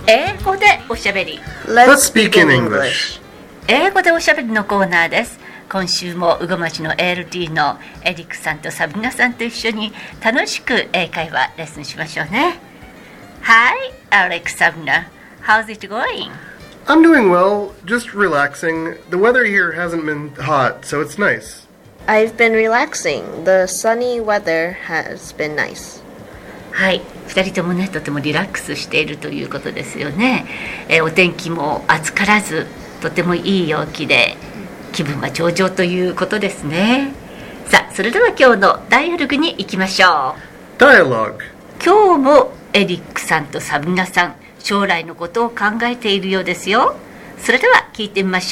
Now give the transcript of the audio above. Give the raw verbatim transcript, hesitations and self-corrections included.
英語でおしゃべり Let's speak in English. 英語でおしゃべりのコーナーです。今週もうごまちの エーエルティー のエリックさんとサブリナさんと一緒に楽しく英会話レッスンしましょうね。 Hi, Alex, Sabrina. How's it going? I'm doing well, just relaxing. The weather here hasn't been hot, so it's nice. I've been relaxing. The sunny weather has been nice. はい、ふたりともねとてもリラックスしているということですよね。えー、お天気も暑からずとてもいい陽気で気分は上々ということですね。さあ、それでは今日のダイアログに行きましょう。 Dialogue. 今日もエリックさんとサブリナさん、将来のことを考えているようですよ。それでは聞いてみましょう。